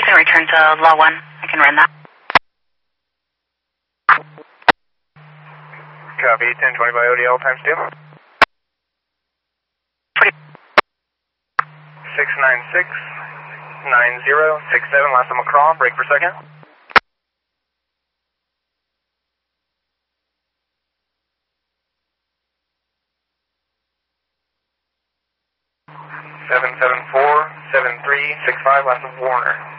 can return to Law 1. I can run that. Copy, 1020 by ODL, times 2. 696 9067, last time McCraw, break per second. 774-7365, last of Warner.